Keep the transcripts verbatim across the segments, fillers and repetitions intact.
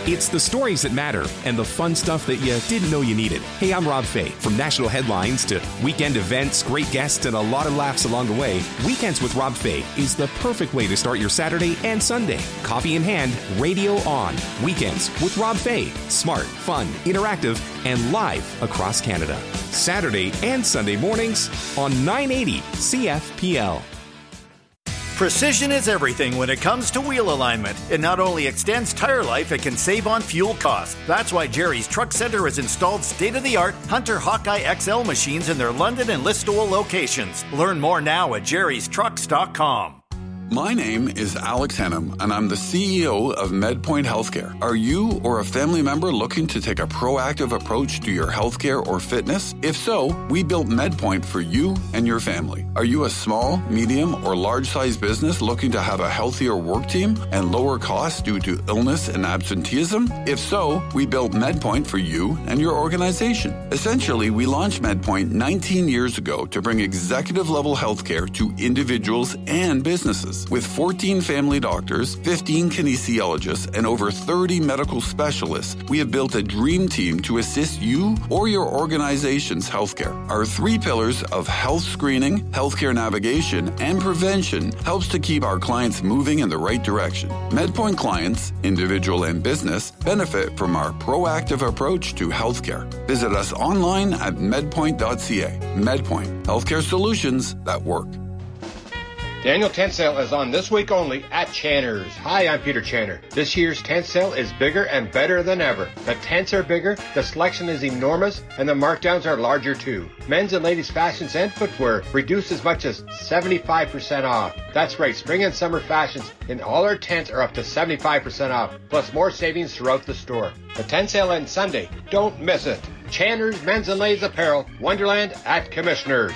It's the stories that matter and the fun stuff that you didn't know you needed. Hey, I'm Rob Fay. From national headlines to weekend events, great guests, and a lot of laughs along the way, Weekends with Rob Fay is the perfect way to start your Saturday and Sunday. Coffee in hand, radio on. Weekends with Rob Fay. Smart, fun, interactive, and live across Canada. Saturday and Sunday mornings on nine eighty C F P L. Precision is everything when it comes to wheel alignment. It not only extends tire life, it can save on fuel costs. That's why Jerry's Truck Center has installed state-of-the-art Hunter Hawkeye X L machines in their London and Listowel locations. Learn more now at jerrys trucks dot com. My name is Alex Hennum, and I'm the C E O of MedPoint Healthcare. Are you or a family member looking to take a proactive approach to your healthcare or fitness? If so, we built MedPoint for you and your family. Are you a small, medium, or large-sized business looking to have a healthier work team and lower costs due to illness and absenteeism? If so, we built MedPoint for you and your organization. Essentially, we launched MedPoint nineteen years ago to bring executive-level healthcare to individuals and businesses. With fourteen family doctors, fifteen kinesiologists, and over thirty medical specialists, we have built a dream team to assist you or your organization's healthcare. Our three pillars of health screening, healthcare navigation, and prevention helps to keep our clients moving in the right direction. MedPoint clients, individual and business, benefit from our proactive approach to healthcare. Visit us online at medpoint dot c a. MedPoint, healthcare solutions that work. Daniel Tent Sale is on this week only at Channer's. Hi, I'm Peter Channer. This year's tent sale is bigger and better than ever. The tents are bigger, the selection is enormous, and the markdowns are larger too. Men's and ladies' fashions and footwear reduced as much as seventy-five percent off. That's right, spring and summer fashions in all our tents are up to seventy-five percent off, plus more savings throughout the store. The tent sale ends Sunday. Don't miss it. Channer's Men's and Ladies Apparel, Wonderland at Commissioners.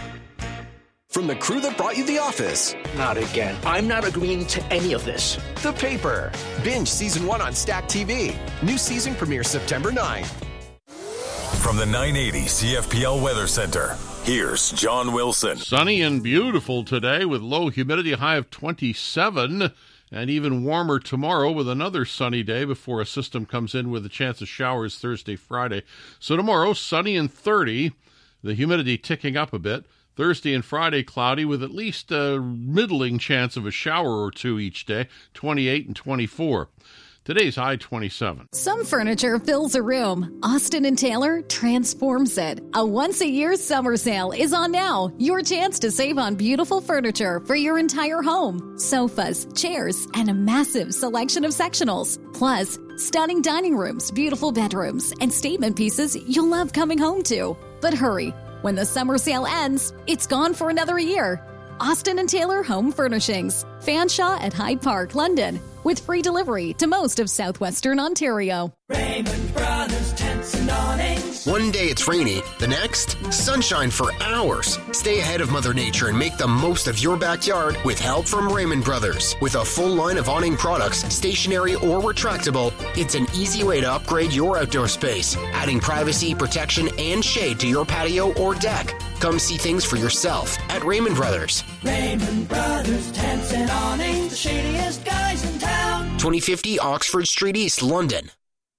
From the crew that brought you The Office. Not again. I'm not agreeing to any of this. The Paper. Binge Season one on Stack T V. New season premieres September ninth. From the nine eighty C F P L Weather Center, here's John Wilson. Sunny and beautiful today with low humidity, high of twenty-seven, and even warmer tomorrow with another sunny day before a system comes in with a chance of showers Thursday, Friday. So tomorrow, sunny and thirty, the humidity ticking up a bit. Thursday and Friday, cloudy with at least a middling chance of a shower or two each day, twenty-eight and twenty-four. Today's high, twenty-seven. Some furniture fills a room. Austin and Taylor transforms it. A once-a-year summer sale is on now. Your chance to save on beautiful furniture for your entire home. Sofas, chairs, and a massive selection of sectionals. Plus, stunning dining rooms, beautiful bedrooms, and statement pieces you'll love coming home to. But hurry. When the summer sale ends, it's gone for another year. Austin and Taylor Home Furnishings. Fanshawe at Hyde Park, London. With free delivery to most of southwestern Ontario. Raymond Brothers Tents and Awnings. One day it's rainy, the next, sunshine for hours. Stay ahead of Mother Nature and make the most of your backyard with help from Raymond Brothers. With a full line of awning products, stationary or retractable, it's an easy way to upgrade your outdoor space, adding privacy, protection, and shade to your patio or deck. Come see things for yourself at Raymond Brothers. Raymond Brothers Tents and Awnings, the shadiest guys in town. twenty fifty Oxford Street East, London.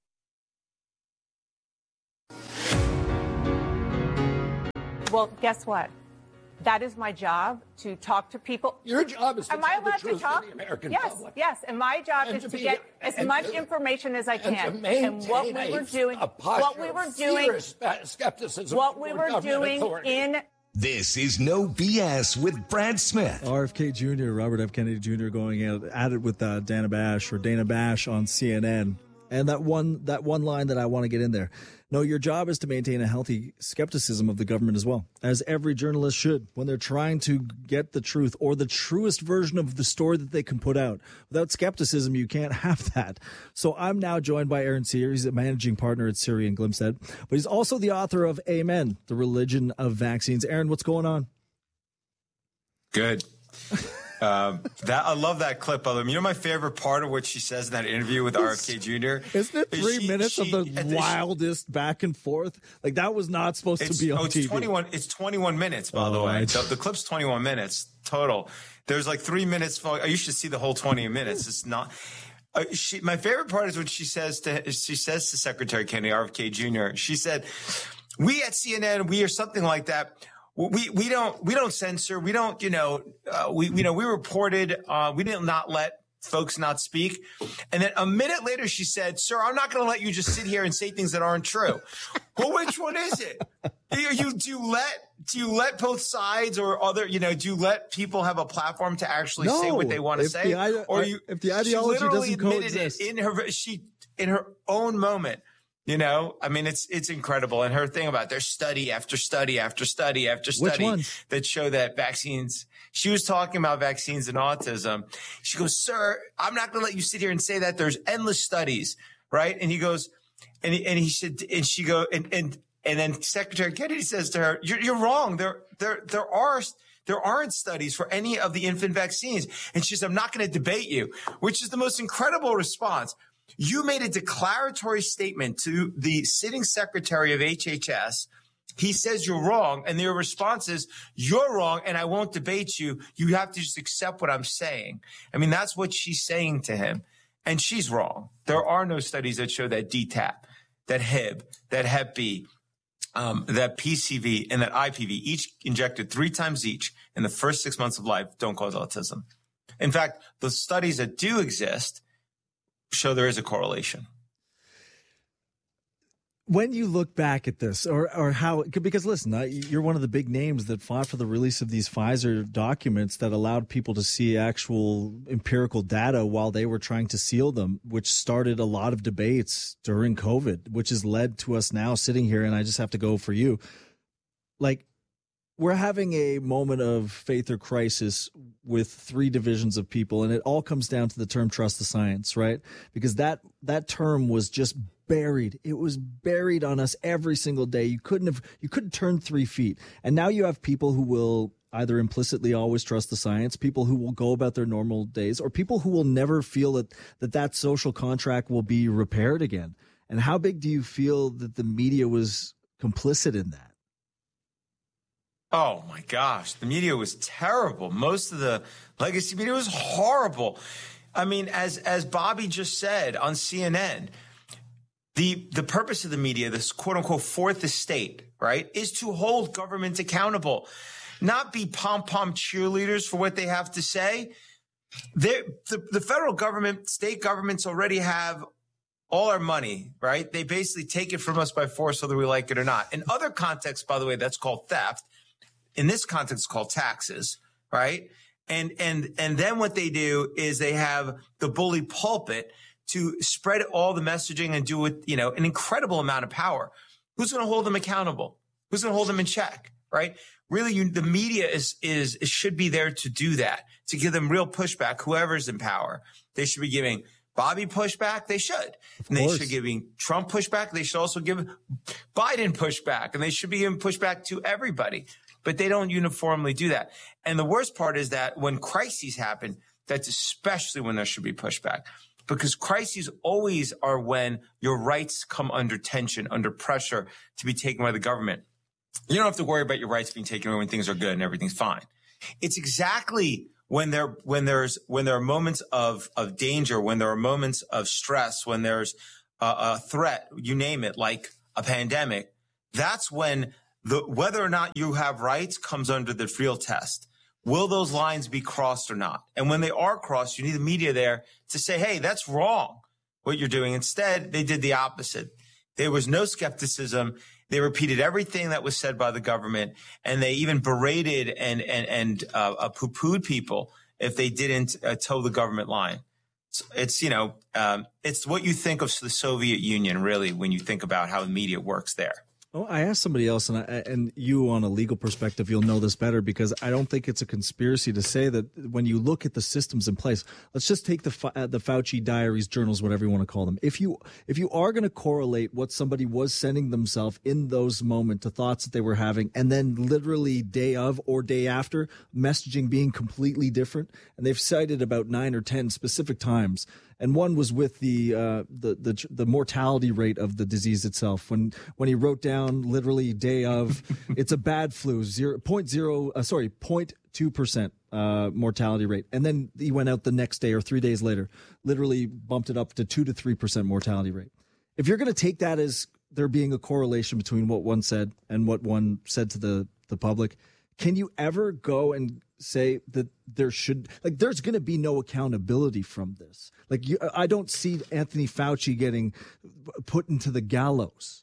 Well, guess what? That is my job, to talk to people. Your job is to Am tell I the allowed truth to talk? to the American yes, public. yes. And my job And is to to be- get as and much to- information as I and can. to maintain what we were a- doing, a posture what we were of doing, fierce skepticism what we toward were government doing authority. in. This is No B S with Brad Smith. R F K Junior, Robert F. Kennedy Junior going at, at it with uh, Dana Bash or Dana Bash on C N N. And that one that one line that I want to get in there. No, your job is to maintain a healthy skepticism of the government as well, as every journalist should when they're trying to get the truth or the truest version of the story that they can put out. Without skepticism, you can't have that. So I'm now joined by Aaron Sear. He's a managing partner at Siri and Glimstead, but he's also the author of Amen, The Religion of Vaccines. Aaron, what's going on? Good. Um, that I love that clip of him. You know my favorite part of what she says in that interview with R F K Junior? Isn't it three she, minutes she, of the wildest she, back and forth? Like, that was not supposed to be on oh, it's T V. twenty-one, it's twenty-one minutes, by oh, the way. Right. The, the clip's twenty-one minutes total. There's like three minutes. For, you should see the whole twenty minutes. It's not. Uh, she, my favorite part is what she says to she says to Secretary Kennedy, R F K Junior She said, "We at C N N, we are something like that. We we don't we don't censor. We don't you know uh, we you know we reported. Uh, we did not let folks not speak." And then a minute later, she said, "Sir, I'm not going to let you just sit here and say things that aren't true." Well, which one is it? Do you do you let do you let both sides or other you know do you let people have a platform to actually no, say what they want to say? The, or you if the ideology doesn't coexist in her she in her own moment. You know, I mean, it's it's incredible. And her thing about there's study after study after study after study that show that vaccines. She was talking about vaccines and autism. She goes, "Sir, I'm not going to let you sit here and say that. There's endless studies, right?" And he goes, and he, and he said, and she go, and and and then Secretary Kennedy says to her, "You're you're wrong. There there there are." There aren't studies for any of the infant vaccines. And she says, "I'm not going to debate you," which is the most incredible response. You made a declaratory statement to the sitting secretary of H H S. He says you're wrong, and their response is, "You're wrong, and I won't debate you. You have to just accept what I'm saying." I mean, that's what she's saying to him, and she's wrong. There are no studies that show that D TAP, that H I B, that Hep B, um, that P C V, and that I P V, each injected three times each in the first six months of life, don't cause autism. In fact, the studies that do exist show there is a correlation. When you look back at this, or or how, because listen, you're one of the big names that fought for the release of these Pfizer documents that allowed people to see actual empirical data while they were trying to seal them, which started a lot of debates during COVID, which has led to us now sitting here. And I just have to go for you. Like, we're having a moment of faith or crisis with three divisions of people, and it all comes down to the term "trust the science," right? Because that that term was just buried. It was buried on us every single day. You couldn't have you couldn't turn three feet. And now you have people who will either implicitly always trust the science, people who will go about their normal days, or people who will never feel that that, that social contract will be repaired again. And how big do you feel that the media was complicit in that? Oh, my gosh. The media was terrible. Most of the legacy media was horrible. I mean, as as Bobby just said on C N N, the the purpose of the media, this quote-unquote fourth estate, right, is to hold government accountable, not be pom-pom cheerleaders for what they have to say. The, the federal government, state governments already have all our money, right? They basically take it from us by force, whether we like it or not. In other contexts, by the way, that's called theft. In this context, it's called taxes, right? And and and then what they do is they have the bully pulpit to spread all the messaging and do it, you know, an incredible amount of power. Who's going to hold them accountable? Who's going to hold them in check, right? Really, you, the media is is is should be there to do that, to give them real pushback. Whoever's in power, they should be giving Bobby pushback. They should. And they should be giving Trump pushback. They should also give Biden pushback, and they should be giving pushback to everybody. But they don't uniformly do that. And the worst part is that when crises happen, that's especially when there should be pushback, because crises always are when your rights come under tension, under pressure to be taken by the government. You don't have to worry about your rights being taken away when things are good and everything's fine. It's exactly when there when there's when there are moments of of danger, when there are moments of stress, when there's a, a threat, you name it, like a pandemic. That's when the whether or not you have rights comes under the real test. Will those lines be crossed or not? And when they are crossed, you need the media there to say, hey, that's wrong, what you're doing. Instead, they did the opposite. There was no skepticism. They repeated everything that was said by the government, and they even berated and and and uh, uh, poo-pooed people if they didn't uh, toe the government line. It's, it's you know, um, it's what you think of the Soviet Union, really, when you think about how the media works there. Oh, I asked somebody else, and I, and you on a legal perspective, you'll know this better, because I don't think it's a conspiracy to say that when you look at the systems in place, let's just take the uh, the Fauci diaries, journals, whatever you want to call them. If you if you are going to correlate what somebody was sending themselves in those moments to thoughts that they were having, and then literally day of or day after, messaging being completely different, and they've cited about nine or ten specific times and one was with the uh, the the the mortality rate of the disease itself. When when he wrote down literally day of, it's a bad flu, zero point zero, uh, sorry, point two percent uh, mortality rate, and then he went out the next day or three days later, literally bumped it up to two to three percent mortality rate. If you're going to take that as there being a correlation between what one said and what one said to the the public, can you ever go and say that there should, like, there's going to be no accountability from this? Like, you, I don't see Anthony Fauci getting put into the gallows.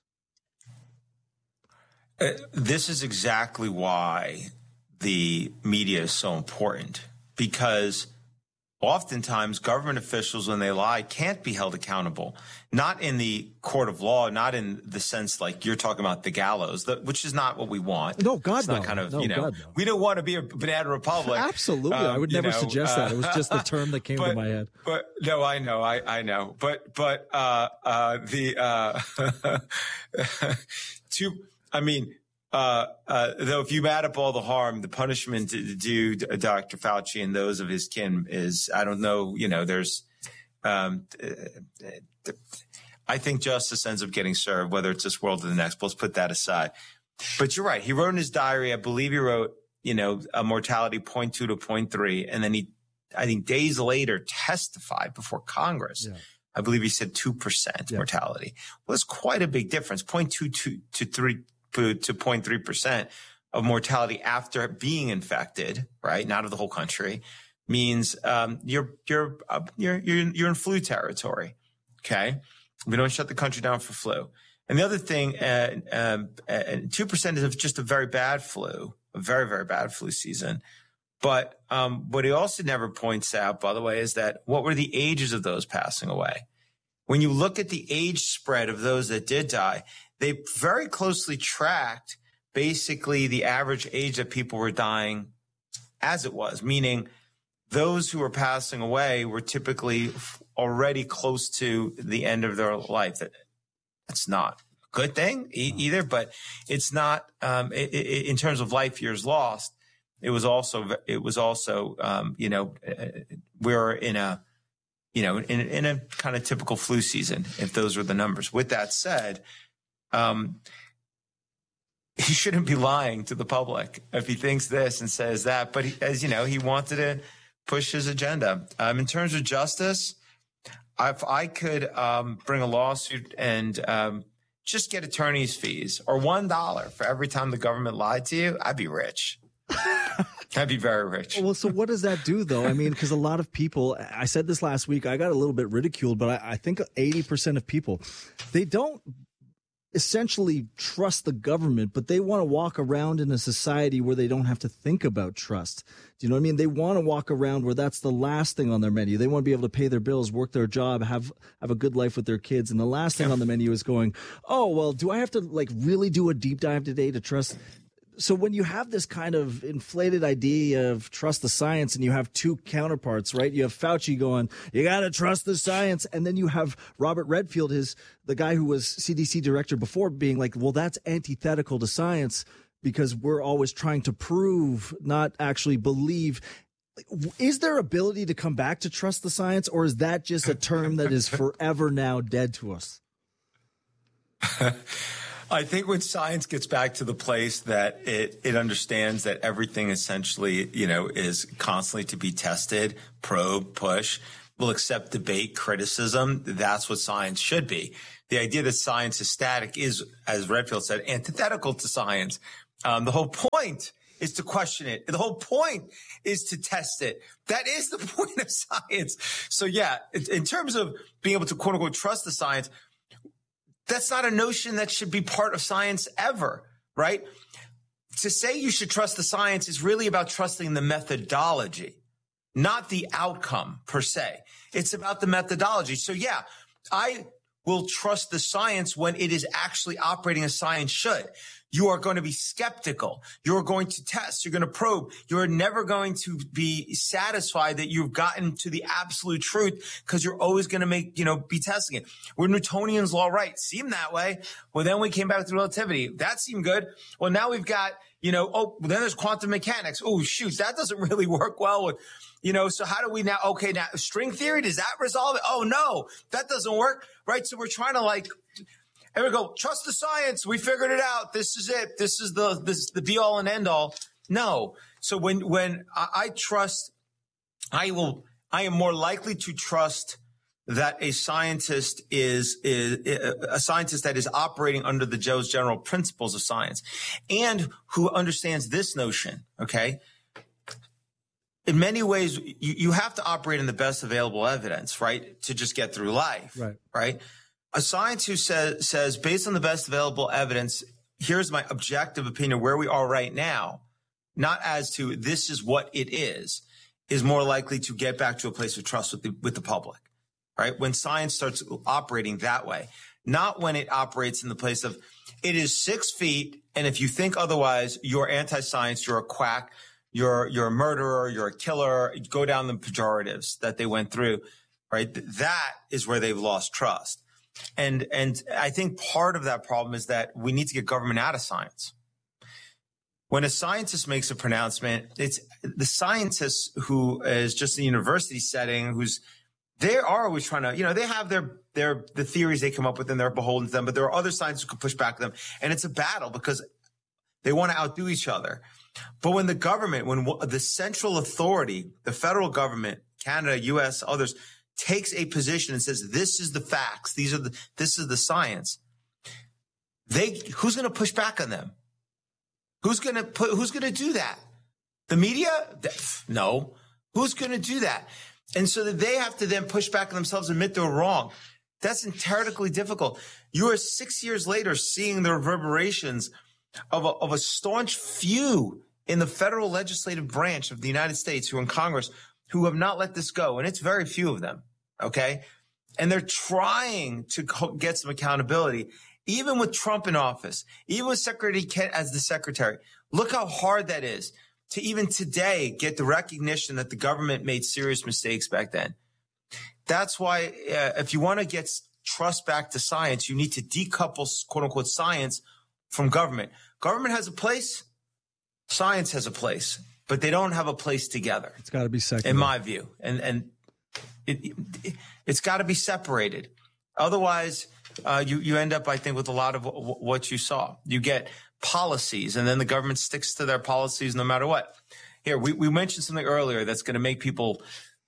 Uh, this is exactly why the media is so important, because oftentimes government officials, when they lie, can't be held accountable, not in the court of law, not in the sense like you're talking about the gallows, the, which is not what we want. No, God, it's no. not kind of, no, you know, God, no. we don't want to be a banana republic. Absolutely. Um, I would never know, suggest uh, that. It was just the term that came but, to my head. But no, I know, I, I know. But, but, uh, uh, the, uh, to, I mean, Uh, uh, though, if you add up all the harm, the punishment due to Doctor Fauci and those of his kin is, I don't know, you know, there's, um, uh, I think justice ends up getting served, whether it's this world or the next. But let's put that aside. But you're right. He wrote in his diary, I believe he wrote, you know, a mortality zero point two to zero point three. And then he, I think days later, testified before Congress. Yeah. I believe he said two percent yeah. mortality. Well, that's quite a big difference. zero point two to three to zero point three percent of mortality after being infected, right? Not of the whole country, means um, you're you're uh, you're you're you're in flu territory. Okay, we don't shut the country down for flu. And the other thing, uh, um, uh, two percent is just a very bad flu, a very very bad flu season. But um, what he also never points out, by the way, is that what were the ages of those passing away? When you look at the age spread of those that did die, they very closely tracked basically the average age that people were dying as it was, meaning those who were passing away were typically already close to the end of their life. That, that's not a good thing e- either, but it's not um, it, it, in terms of life years lost. It was also it was also um, you know we're in a you know in, in a kind of typical flu season if those were the numbers. With that said. Um, he shouldn't be lying to the public if he thinks this and says that. But he, as you know, he wanted to push his agenda. Um, in terms of justice, if I could um, bring a lawsuit and um, just get attorney's fees or one dollar for every time the government lied to you, I'd be rich. I'd be very rich. Well, so what does that do, though? I mean, because a lot of people, I said this last week, I got a little bit ridiculed, but I, I think eighty percent of people, they don't essentially trust the government, but they want to walk around in a society where they don't have to think about trust. Do you know what I mean? They want to walk around where that's the last thing on their menu. They want to be able to pay their bills, work their job, have have a good life with their kids. And the last thing on the menu is going, oh, well, do I have to like really do a deep dive today to trust? So when you have this kind of inflated idea of trust the science and you have two counterparts, right? You have Fauci going, you got to trust the science. And then you have Robert Redfield, his the guy who was C D C director before, being like, well, that's antithetical to science because we're always trying to prove, not actually believe. Is there ability to come back to trust the science, or is that just a term that is forever now dead to us? I think when science gets back to the place that it, it understands that everything essentially, you know, is constantly to be tested, probe, push, will accept debate, criticism. That's what science should be. The idea that science is static is, as Redfield said, antithetical to science. Um, the whole point is to question it. The whole point is to test it. That is the point of science. So yeah, in terms of being able to quote unquote trust the science, that's not a notion that should be part of science ever, right? To say you should trust the science is really about trusting the methodology, not the outcome per se. It's about the methodology. So yeah, I will trust the science when it is actually operating as science should. You are going to be skeptical. You're going to test. You're going to probe. You're never going to be satisfied that you've gotten to the absolute truth because you're always going to make, you know, be testing it. Were Newtonian's law right? Seemed that way. Well, then we came back to relativity. That seemed good. Well, now we've got, you know, oh, then there's quantum mechanics. Oh, shoot, that doesn't really work well with, you know, so how do we now, okay, now string theory, does that resolve it? Oh, no, that doesn't work, right? So we're trying to like, and we go, trust the science. We figured it out. This is it. This is the this is the be all and end all. No. So when when I, I trust, I will. I am more likely to trust that a scientist is is a scientist that is operating under the Joe's general principles of science, and who understands this notion. Okay. In many ways, you, you have to operate in the best available evidence, right, to just get through life. Right. Right. A scientist who says, says, based on the best available evidence, here's my objective opinion where we are right now, not as to this is what it is, is more likely to get back to a place of trust with the, with the public, right? When science starts operating that way, not when it operates in the place of it is six feet. And if you think otherwise, you're anti-science, you're a quack, you're, you're a murderer, you're a killer, go down the pejoratives that they went through, right? That is where they've lost trust. And, and I think part of that problem is that we need to get government out of science. When a scientist makes a pronouncement, it's the scientist who is just in a university setting, who's, they are always trying to, you know, they have their, their, the theories they come up with and they're beholden to them, but there are other scientists who can push back them. And it's a battle because they want to outdo each other. But when the government, when the central authority, the federal government, Canada, U S, others, takes a position and says, this is the facts. These are the, this is the science. They, who's going to push back on them? Who's going to put, who's going to do that? The media? No. Who's going to do that? And so that they have to then push back on themselves and admit they're wrong. That's entirely difficult. You are six years later seeing the reverberations of a, of a staunch few in the federal legislative branch of the United States who are in Congress who have not let this go. And it's very few of them. Okay. And they're trying to get some accountability, even with Trump in office, even with Secretary Kent as the secretary. Look how hard that is to even today get the recognition that the government made serious mistakes back then. That's why uh, if you want to get trust back to science, you need to decouple quote unquote science from government. Government has a place. Science has a place. But they don't have a place together. It's got to be secular, in my view, and and it, it it's got to be separated. Otherwise, uh, you you end up, I think, with a lot of w- what you saw. You get policies, and then the government sticks to their policies no matter what. Here, we we mentioned something earlier that's going to make people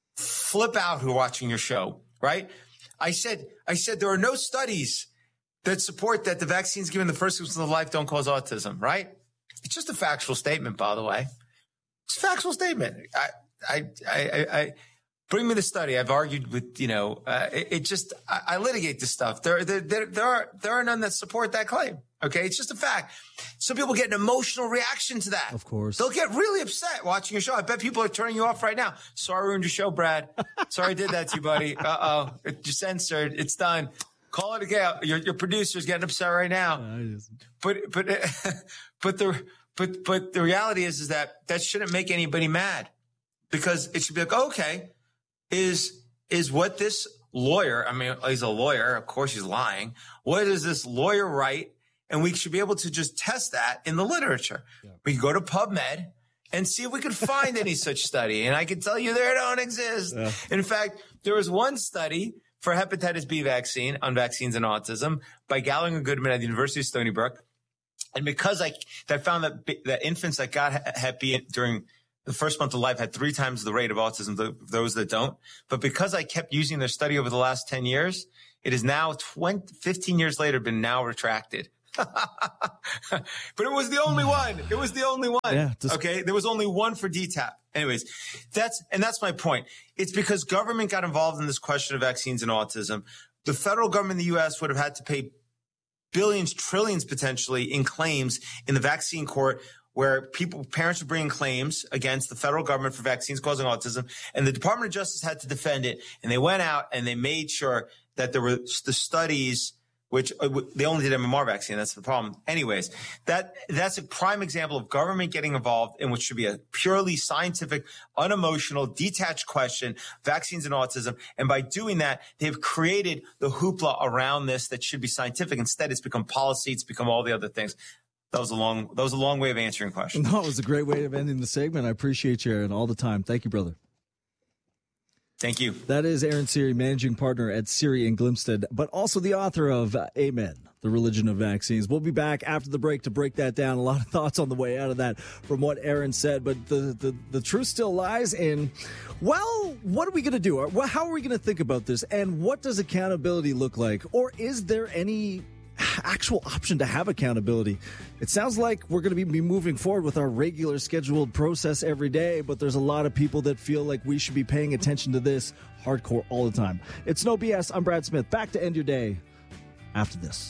flip out who are watching your show, right? I said I said there are no studies that support that the vaccines given the first weeks of life don't cause autism, right? It's just a factual statement, by the way. It's a factual statement. I, I, I, I, bring me the study. I've argued with, you know, uh, it, it just, I, I litigate this stuff. There, there, there, there are, there are none that support that claim. Okay. It's just a fact. Some people get an emotional reaction to that. Of course. They'll get really upset watching your show. I bet people are turning you off right now. Sorry, I ruined your show, Brad. Sorry I did that to you, buddy. Uh oh. You're censored. It's done. Call it again. Your, your producer's getting upset right now. No, but, but, but the, But but the reality is is that that shouldn't make anybody mad, because it should be like, okay, is is what this lawyer, I mean, he's a lawyer, of course he's lying. What does this lawyer write? And we should be able to just test that in the literature. Yeah. We can go to PubMed and see if we can find any such study. And I can tell you they don't exist. Yeah. In fact, there was one study for hepatitis B vaccine on vaccines and autism by Gallagher Goodman at the University of Stony Brook. And because I that found that that infants that got Hep B during the first month of life had three times the rate of autism of those that don't. But because I kept using their study over the last ten years, it is now twenty, fifteen years later been now retracted. But it was the only one. It was the only one. Yeah, just- okay. There was only one for D TAP. Anyways, that's, and that's my point. It's because government got involved in this question of vaccines and autism. The federal government in the U S would have had to pay billions, trillions potentially in claims in the vaccine court, where people, parents were bringing claims against the federal government for vaccines causing autism, and the Department of Justice had to defend it. And they went out and they made sure that there were the studies which uh, they only did M M R vaccine. That's the problem. Anyways, that that's a prime example of government getting involved in what should be a purely scientific, unemotional, detached question, vaccines and autism. And by doing that, they've created the hoopla around this that should be scientific. Instead, it's become policy. It's become all the other things. That was a long, that was a long way of answering questions. No, it was a great way of ending the segment. I appreciate you, Aaron, all the time. Thank you, brother. Thank you. That is Aaron Siri, managing partner at Siri and Glimstead, but also the author of uh, Amen, The Religion of Vaccines. We'll be back after the break to break that down. A lot of thoughts on the way out of that from what Aaron said, but the, the, the truth still lies in, well, what are we going to do? How are we going to think about this? And what does accountability look like? Or is there any actual option to have accountability? It sounds like we're going to be moving forward with our regular scheduled process every day, but there's a lot of people that feel like we should be paying attention to this hardcore all the time. It's No B S. I'm Brad Smith. Back to end your day after this.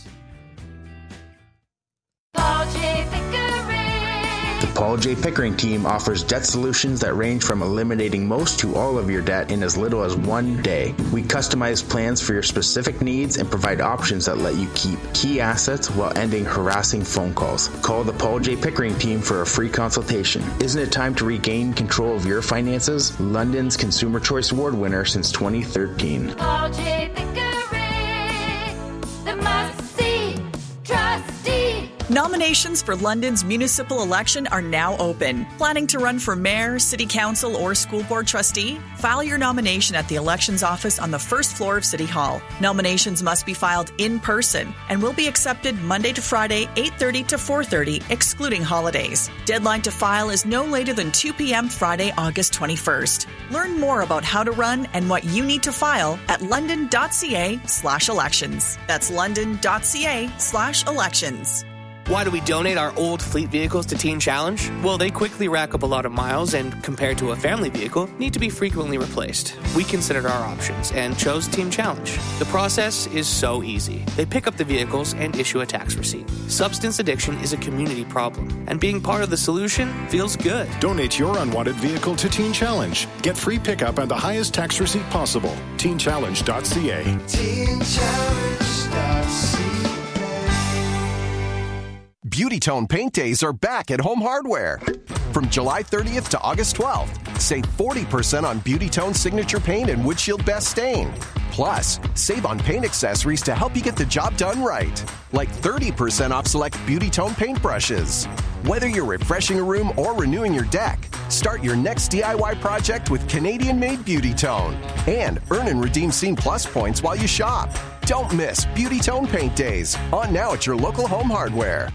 The Paul J. Pickering team offers debt solutions that range from eliminating most to all of your debt in as little as one day. We customize plans for your specific needs and provide options that let you keep key assets while ending harassing phone calls. Call the Paul J. Pickering team for a free consultation. Isn't it time to regain control of your finances? London's Consumer Choice Award winner since twenty thirteen. Paul J. Pickering, the must-see trustee. Nominations for London's municipal election are now open. Planning to run for mayor, city council, or school board trustee? File your nomination at the elections office on the first floor of City Hall. Nominations must be filed in person and will be accepted Monday to Friday, eight thirty to four thirty, excluding holidays. Deadline to file is no later than two p.m. Friday, August twenty-first. Learn more about how to run and what you need to file at london.ca slash elections. That's london.ca slash elections. Why do we donate our old fleet vehicles to Teen Challenge? Well, they quickly rack up a lot of miles and, compared to a family vehicle, need to be frequently replaced. We considered our options and chose Teen Challenge. The process is so easy. They pick up the vehicles and issue a tax receipt. Substance addiction is a community problem, and being part of the solution feels good. Donate your unwanted vehicle to Teen Challenge. Get free pickup and the highest tax receipt possible. teen challenge dot c a. teen challenge dot c a. Beauty Tone Paint Days are back at Home Hardware. From July thirtieth to August twelfth, save forty percent on Beauty Tone Signature Paint and Windshield Best Stain. Plus, save on paint accessories to help you get the job done right. Like thirty percent off select Beauty Tone paint brushes. Whether you're refreshing a room or renewing your deck, start your next D I Y project with Canadian-made Beauty Tone. And earn and redeem Scene Plus points while you shop. Don't miss Beauty Tone Paint Days. On now at your local Home Hardware.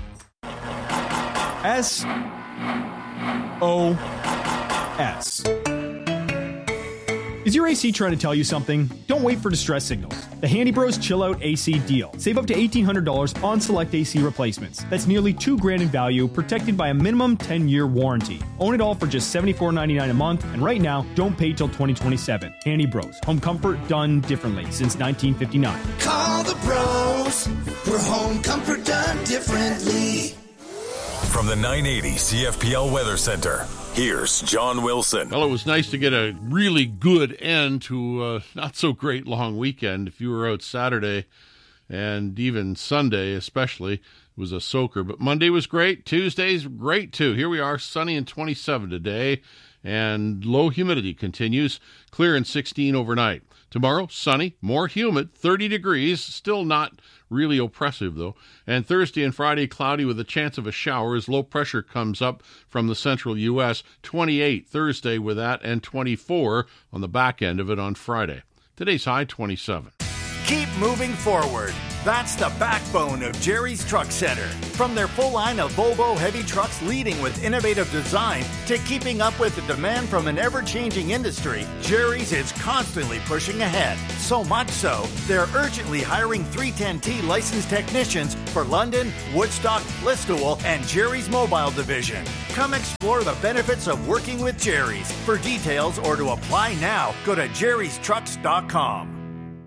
S O S. Is your A C trying to tell you something? Don't wait for distress signals. The Handy Bros Chill Out A C deal. Save up to eighteen hundred dollars on select A C replacements. That's nearly two grand in value, protected by a minimum ten-year warranty. Own it all for just seventy-four ninety-nine a month, and right now, don't pay till twenty twenty-seven. Handy Bros. Home comfort done differently since nineteen fifty-nine. Call the bros. We're home comfort done differently. From the nine eighty C F P L Weather Center, here's John Wilson. Well, it was nice to get a really good end to a not so great long weekend. If you were out Saturday and even Sunday especially, it was a soaker. But Monday was great. Tuesday's great too. Here we are, sunny and twenty-seven today, and low humidity continues, clear and sixteen overnight. Tomorrow, sunny, more humid, thirty degrees, still not really oppressive, though. And Thursday and Friday, cloudy with a chance of a shower as low pressure comes up from the central U S twenty-eight Thursday with that, and twenty-four on the back end of it on Friday. Today's high, twenty-seven. Keep moving forward. That's the backbone of Jerry's Truck Center. From their full line of Volvo heavy trucks leading with innovative design to keeping up with the demand from an ever-changing industry, Jerry's is constantly pushing ahead. So much so, they're urgently hiring three ten T licensed technicians for London, Woodstock, Listowel, and Jerry's Mobile Division. Come explore the benefits of working with Jerry's. For details or to apply now, go to jerrys trucks dot com.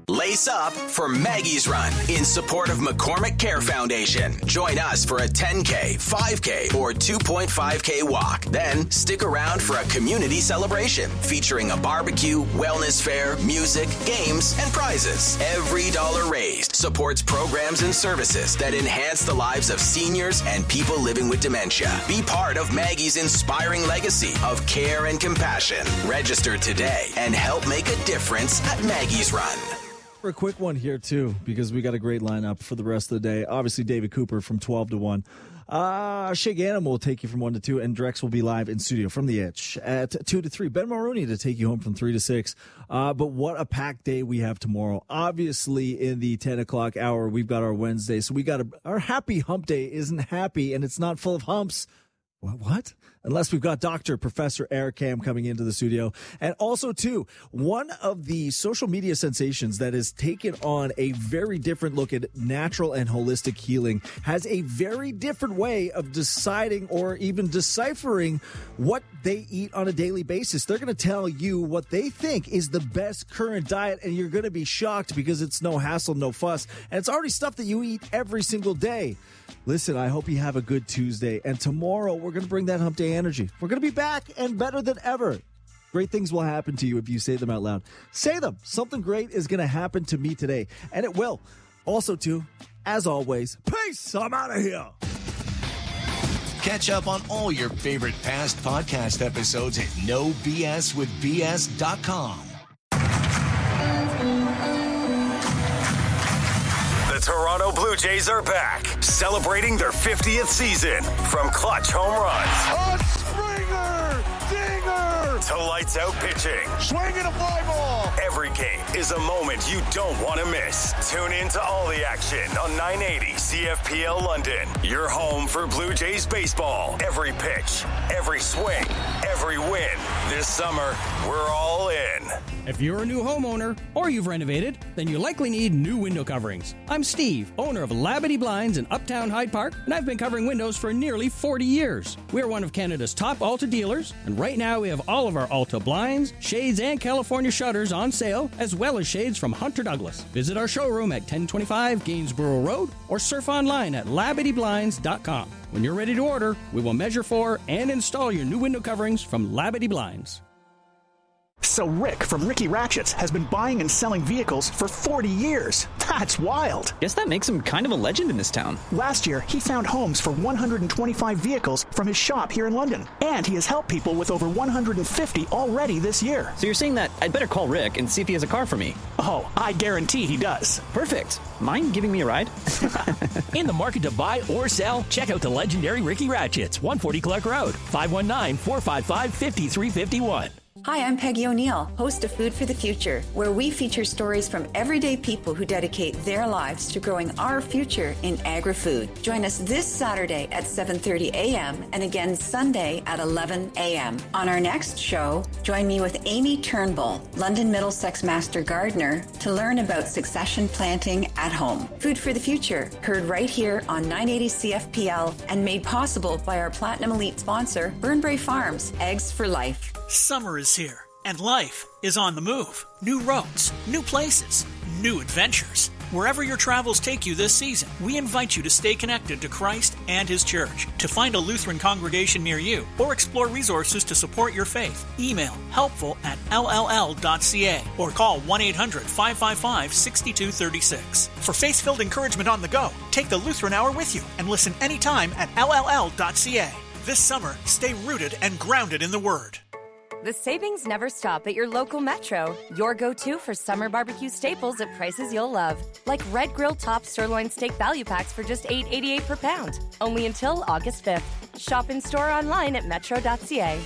Lace up for Maggie's Run in support of McCormick Care Foundation. Join us for a ten K, five K, or two point five K walk. Then stick around for a community celebration featuring a barbecue, wellness fair, music, games, and prizes. Every dollar raised supports programs and services that enhance the lives of seniors and people living with dementia. Be part of Maggie's inspiring legacy of care and compassion. Register today and help make a difference at Maggie's Run. A quick one here, too, because we got a great lineup for the rest of the day. Obviously, David Cooper from twelve to one. Uh, Shay Gannon will take you from one to two, and Drex will be live in studio from the Itch at two to three. Ben Maroney to take you home from three to six. Uh, but what a packed day we have tomorrow. Obviously, in the ten o'clock hour, we've got our Wednesday. So we got a, our happy hump day isn't happy, and it's not full of humps. What? What? Unless we've got Doctor Professor Eric Kam coming into the studio. And also, too, one of the social media sensations that has taken on a very different look at natural and holistic healing has a very different way of deciding or even deciphering what they eat on a daily basis. They're going to tell you what they think is the best current diet, and you're going to be shocked because it's no hassle, no fuss, and it's already stuff that you eat every single day. Listen, I hope you have a good Tuesday, and tomorrow we're going to bring that hump day energy. We're going to be back and better than ever. Great things will happen to you if you say them out loud. Say them. Something great is going to happen to me today, and it will. Also, too, as always, peace. I'm out of here. Catch up on all your favorite past podcast episodes at no b s with b s dot com. The Toronto Blue Jays are back, celebrating their fiftieth season. From clutch home runs, a Springer, dinger, to lights out pitching, swinging a fly ball. Every game is a moment you don't want to miss. Tune in to all the action on nine eighty C F P L London. Your home for Blue Jays baseball. Every pitch, every swing, every win. This summer, we're all in. If you're a new homeowner or you've renovated, then you likely need new window coverings. I'm Steve, owner of Labadee Blinds in Uptown Hyde Park, and I've been covering windows for nearly forty years. We're one of Canada's top Alta dealers, and right now we have all of our Alta blinds, shades, and California shutters on sale, as well as shades from Hunter Douglas. Visit our showroom at ten twenty-five Gainsborough Road or surf online at labadee blinds dot com. When you're ready to order, we will measure for and install your new window coverings from Labadee Blinds. So Rick from Ricky Ratchets has been buying and selling vehicles for forty years. That's wild. Guess that makes him kind of a legend in this town. Last year, he found homes for one hundred twenty-five vehicles from his shop here in London. And he has helped people with over one hundred fifty already this year. So you're saying that I'd better call Rick and see if he has a car for me? Oh, I guarantee he does. Perfect. Mind giving me a ride? In the market to buy or sell? Check out the legendary Ricky Ratchets, one forty Clark Road, five one nine, four five five, five three five one. Hi, I'm Peggy O'Neill, host of Food for the Future, where we feature stories from everyday people who dedicate their lives to growing our future in agri-food. Join us this Saturday at seven thirty a.m. and again Sunday at eleven a.m. On our next show, join me with Amy Turnbull, London Middlesex Master Gardener, to learn about succession planting at home. Food for the Future, heard right here on nine eighty C F P L and made possible by our Platinum Elite sponsor, Burnbrae Farms, Eggs for Life. Summer is here, and life is on the move. New roads, new places, new adventures. Wherever your travels take you this season, we invite you to stay connected to Christ and His Church. To find a Lutheran congregation near you or explore resources to support your faith, email helpful at l l l dot c a or call one eight hundred, five five five, six two three six. For faith-filled encouragement on the go, take the Lutheran Hour with you and listen anytime at l l l dot c a. This summer, stay rooted and grounded in the Word. The savings never stop at your local Metro. Your go-to for summer barbecue staples at prices you'll love. Like Red Grill Top Sirloin Steak Value Packs for just eight eighty-eight per pound. Only until August fifth. Shop in store or online at metro dot c a.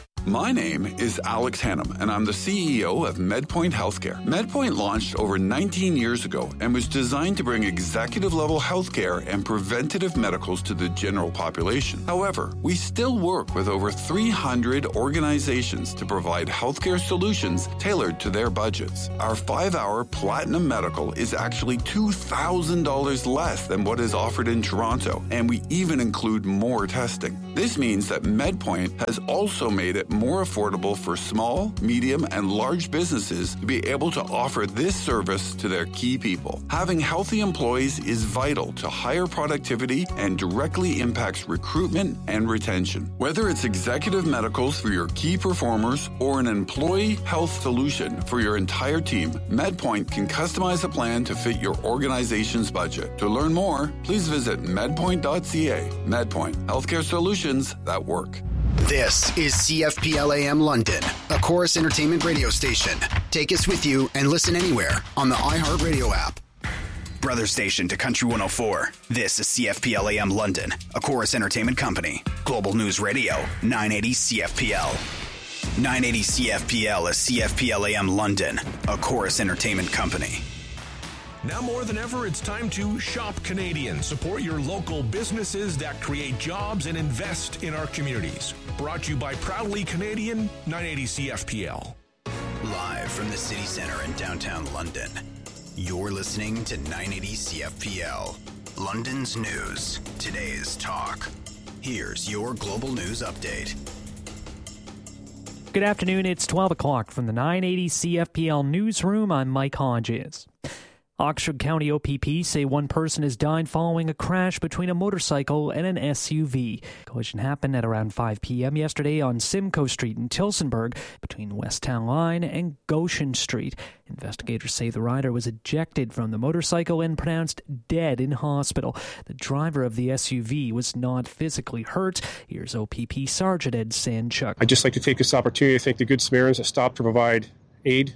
My name is Alex Hannum, and I'm the C E O of MedPoint Healthcare. MedPoint launched over nineteen years ago and was designed to bring executive-level healthcare and preventative medicals to the general population. However, we still work with over three hundred organizations to provide healthcare solutions tailored to their budgets. Our five-hour Platinum Medical is actually two thousand dollars less than what is offered in Toronto, and we even include more testing. This means that MedPoint has also made it more affordable for small, medium, and large businesses to be able to offer this service to their key people. Having healthy employees is vital to higher productivity and directly impacts recruitment and retention. Whether it's executive medicals for your key performers or an employee health solution for your entire team, MedPoint can customize a plan to fit your organization's budget. To learn more, please visit medpoint dot c a. MedPoint, healthcare solutions that work. This is C F P L A M London, a Chorus Entertainment radio station. Take us with you and listen anywhere on the iHeartRadio app. Brother station to Country one oh four. This is C F P L A M London, a Chorus Entertainment company. Global News Radio, nine eighty C F P L. nine eighty C F P L is C F P L A M London, a Chorus Entertainment company. Now more than ever, it's time to shop Canadian. Support your local businesses that create jobs and invest in our communities. Brought to you by Proudly Canadian, nine eighty C F P L. Live from the city center in downtown London, you're listening to nine eighty C F P L. London's news, today's talk. Here's your global news update. Good afternoon, it's twelve o'clock from the nine eighty C F P L newsroom. I'm Mike Hodges. Oxford County O P P say one person has died following a crash between a motorcycle and an S U V. Collision happened at around five p.m. yesterday on Simcoe Street in Tillsonburg between West Town Line and Goshen Street. Investigators say the rider was ejected from the motorcycle and pronounced dead in hospital. The driver of the S U V was not physically hurt. Here's O P P Sergeant Ed Sandchuk. I'd just like to take this opportunity to thank the Good Samaritans that stopped to provide aid.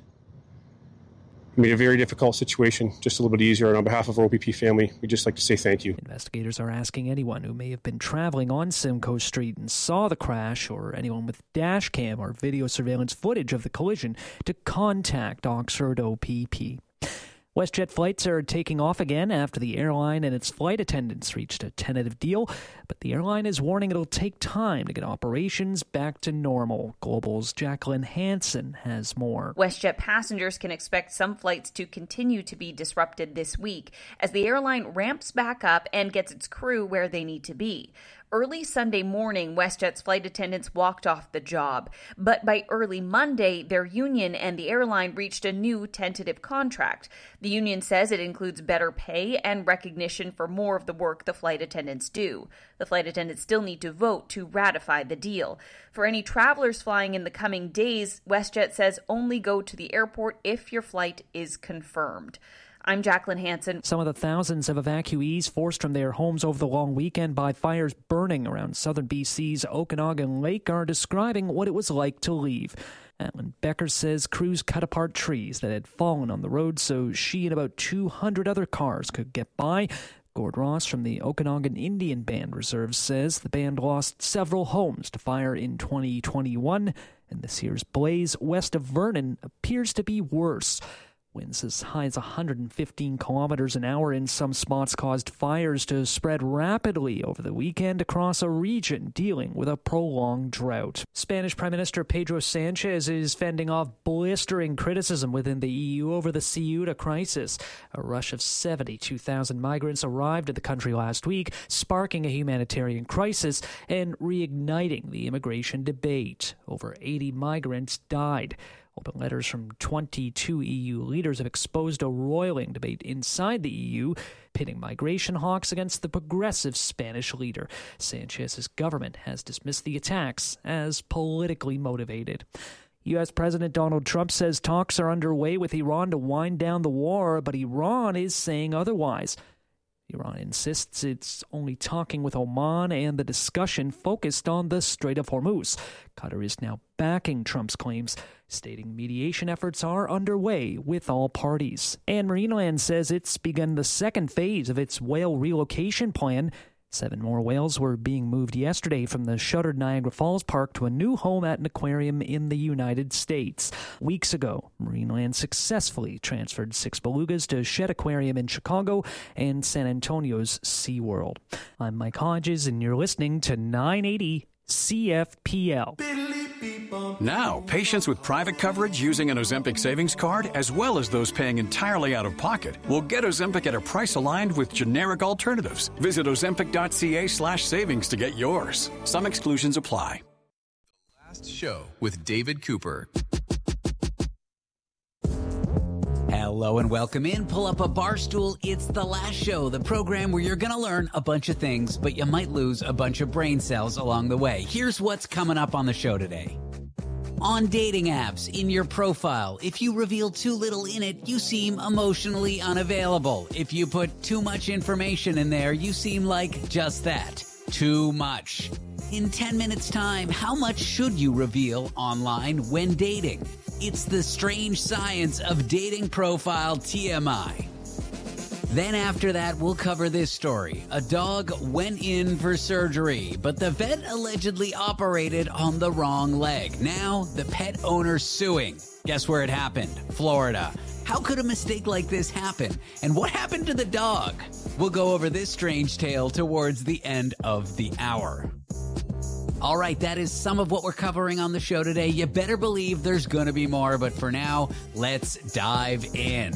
Made a very difficult situation just a little bit easier. And on behalf of our O P P family, we'd just like to say thank you. Investigators are asking anyone who may have been traveling on Simcoe Street and saw the crash, or anyone with dash cam or video surveillance footage of the collision, to contact Oxford O P P. WestJet flights are taking off again after the airline and its flight attendants reached a tentative deal, but the airline is warning it'll take time to get operations back to normal. Global's Jacqueline Hansen has more. WestJet passengers can expect some flights to continue to be disrupted this week as the airline ramps back up and gets its crew where they need to be. Early Sunday morning, WestJet's flight attendants walked off the job. But by early Monday, their union and the airline reached a new tentative contract. The union says it includes better pay and recognition for more of the work the flight attendants do. The flight attendants still need to vote to ratify the deal. For any travelers flying in the coming days, WestJet says only go to the airport if your flight is confirmed. I'm Jacqueline Hansen. Some of the thousands of evacuees forced from their homes over the long weekend by fires burning around southern B C's Okanagan Lake are describing what it was like to leave. Alan Becker says crews cut apart trees that had fallen on the road so she and about two hundred other cars could get by. Gord Ross from the Okanagan Indian Band Reserve says the band lost several homes to fire in twenty twenty-one, and this year's blaze west of Vernon appears to be worse. Winds as high as one hundred fifteen kilometers an hour in some spots caused fires to spread rapidly over the weekend across a region dealing with a prolonged drought. Spanish Prime Minister Pedro Sanchez is fending off blistering criticism within the E U over the Ceuta crisis. A rush of seventy-two thousand migrants arrived at the country last week, sparking a humanitarian crisis and reigniting the immigration debate. Over eighty migrants died. Open letters from twenty-two E U leaders have exposed a roiling debate inside the E U, pitting migration hawks against the progressive Spanish leader. Sanchez's government has dismissed the attacks as politically motivated. U S. President Donald Trump says talks are underway with Iran to wind down the war, but Iran is saying otherwise. Iran insists it's only talking with Oman, and the discussion focused on the Strait of Hormuz. Qatar is now backing Trump's claims, stating mediation efforts are underway with all parties. And Marineland says it's begun the second phase of its whale relocation plan. Seven more whales were being moved yesterday from the shuttered Niagara Falls Park to a new home at an aquarium in the United States. Weeks ago, Marineland successfully transferred six belugas to Shedd Aquarium in Chicago and San Antonio's SeaWorld. I'm Mike Hodges, and you're listening to nine eighty C F P L. Now, patients with private coverage using an Ozempic savings card, as well as those paying entirely out of pocket, will get Ozempic at a price aligned with generic alternatives. Visit ozempic.ca slash savings to get yours. Some exclusions apply. Last show with David Cooper. Hello and welcome in. Pull up a bar stool. It's The Last Show, the program where you're going to learn a bunch of things, but you might lose a bunch of brain cells along the way. Here's what's coming up on the show today. On dating apps, in your profile, if you reveal too little in it, you seem emotionally unavailable. If you put too much information in there, you seem like just that. Too much. In ten minutes' time, how much should you reveal online when dating? It's the strange science of dating profile T M I. Then after that, we'll cover this story. A dog went in for surgery, but the vet allegedly operated on the wrong leg. Now, the pet owner's suing. Guess where it happened? Florida. How could a mistake like this happen? And what happened to the dog? We'll go over this strange tale towards the end of the hour. All right, that is some of what we're covering on the show today. You better believe there's going to be more, but for now, let's dive in.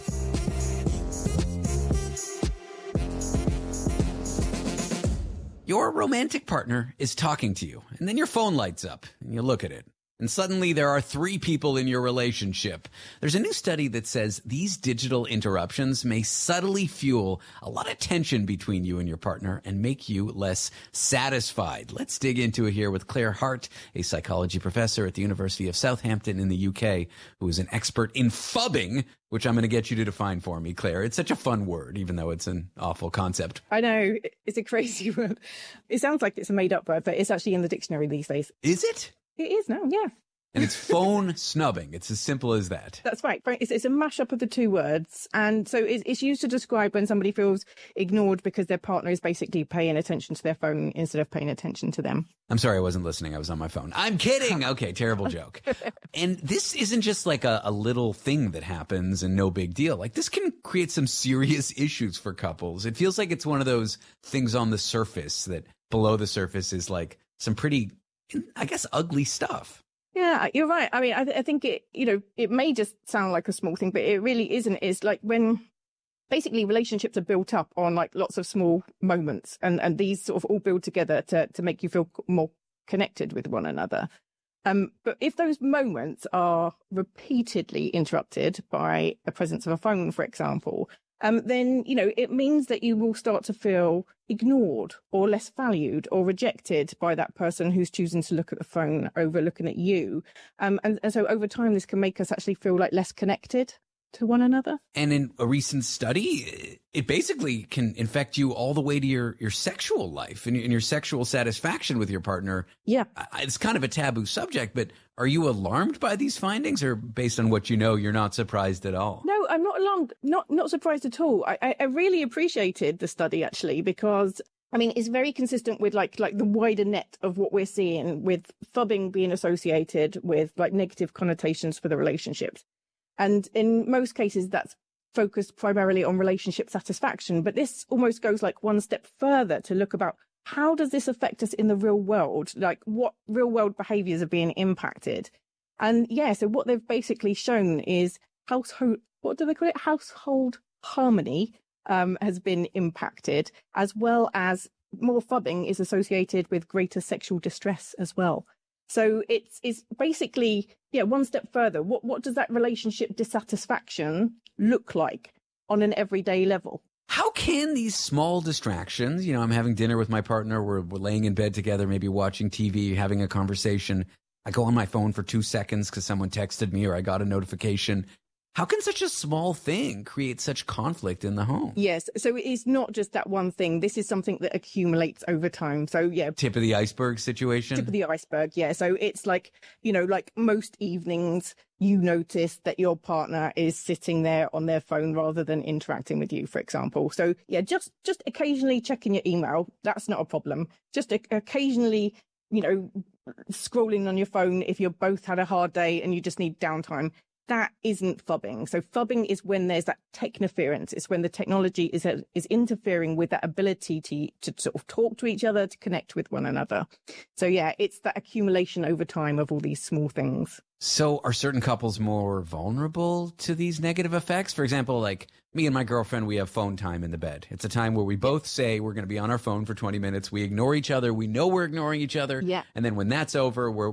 Your romantic partner is talking to you, and then your phone lights up, and you look at it. And suddenly there are three people in your relationship. There's a new study that says these digital interruptions may subtly fuel a lot of tension between you and your partner and make you less satisfied. Let's dig into it here with Claire Hart, a psychology professor at the University of Southampton in the U K, who is an expert in phubbing, which I'm going to get you to define for me, Claire. It's such a fun word, even though it's an awful concept. I know. It's a crazy word. It sounds like it's a made-up word, but it's actually in the dictionary these days. Is it? It is now, yeah. And it's phone snubbing. It's as simple as that. That's right. It's, it's a mashup of the two words. And so it's, it's used to describe when somebody feels ignored because their partner is basically paying attention to their phone instead of paying attention to them. I'm sorry, I wasn't listening. I was on my phone. I'm kidding. Okay, terrible joke. And this isn't just like a, a little thing that happens and no big deal. Like, this can create some serious issues for couples. It feels like it's one of those things on the surface that below the surface is like some pretty, I guess, ugly stuff. Yeah, you're right. I mean, I, th- I think it, you know, it may just sound like a small thing, but it really isn't. It's like when basically relationships are built up on like lots of small moments, and, and these sort of all build together to, to make you feel more connected with one another. Um, but if those moments are repeatedly interrupted by the presence of a phone, for example, um, then, you know, it means that you will start to feel ignored or less valued or rejected by that person who's choosing to look at the phone over looking at you. Um, and, and so over time, this can make us actually feel like less connected to one another. And in a recent study, it basically can infect you all the way to your, your sexual life and your, and your sexual satisfaction with your partner. Yeah. It's kind of a taboo subject, but are you alarmed by these findings, or based on what you know, you're not surprised at all? No, I'm not alarmed. Not not surprised at all. I, I really appreciated the study, actually, because I mean, it's very consistent with like like the wider net of what we're seeing with phubbing being associated with like negative connotations for the relationships. And in most cases, that's focused primarily on relationship satisfaction. But this almost goes like one step further to look about how does this affect us in the real world? Like, what real world behaviors are being impacted? And yeah, so what they've basically shown is household, what do they call it? Household harmony um, has been impacted, as well as more phubbing is associated with greater sexual distress as well. So it's, it's basically, yeah, one step further. What, what does that relationship dissatisfaction look like on an everyday level? How can these small distractions, you know, I'm having dinner with my partner, we're, we're laying in bed together, maybe watching T V, having a conversation. I go on my phone for two seconds because someone texted me or I got a notification. How can such a small thing create such conflict in the home? Yes. So it is not just that one thing. This is something that accumulates over time. So, yeah. Tip of the iceberg situation? Tip of the iceberg, yeah. So it's like, you know, like most evenings, you notice that your partner is sitting there on their phone rather than interacting with you, for example. So, yeah, just, just occasionally checking your email. That's not a problem. Just occasionally, you know, scrolling on your phone if you both had a hard day and you just need downtime. that isn't phubbing. So phubbing is when there's that technoference. It's when the technology is uh, is interfering with that ability to, to sort of talk to each other, to connect with one another. So yeah, it's that accumulation over time of all these small things. So are certain couples more vulnerable to these negative effects? For example, like me and my girlfriend, we have phone time in the bed. It's a time where we both say we're going to be on our phone for twenty minutes. We ignore each other. We know we're ignoring each other. Yeah. And then when that's over, we're